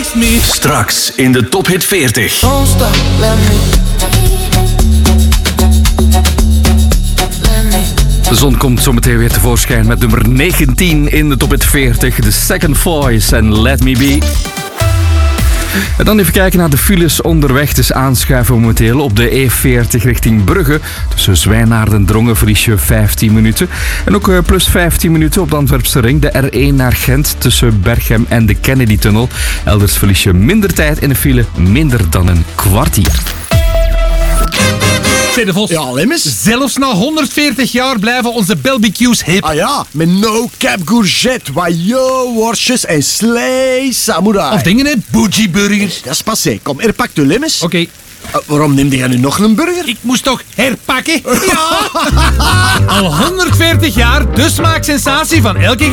me. Straks in de Top Hit 40. Don't stop, let me. De zon komt zometeen weer tevoorschijn met nummer 19 in de Top Hit 40. The Second Voice en Let Me Be. En dan even kijken naar de files onderweg. Het is aanschuiven momenteel op de E40 richting Brugge. Tussen Zwijnaarden en Drongen verlies je 15 minuten. En ook plus 15 minuten op de Antwerpse ring. De R1 naar Gent tussen Berchem en de Kennedy-tunnel. Elders verlies je minder tijd in de file, minder dan een kwartier. Zeg de Vos. Ja, Lemmes? Zelfs na 140 jaar blijven onze barbecues hip. Ah ja, met no cap courgette, wajo, worstjes en slee samurai. Of dingen, hè? Bougie burgers. Dat is passé. Kom, er pakt u Lemmes. Oké. Waarom neemde jij nu nog een burger? Ik moest toch herpakken? Ja! Al 140 jaar, de smaaksensatie van elke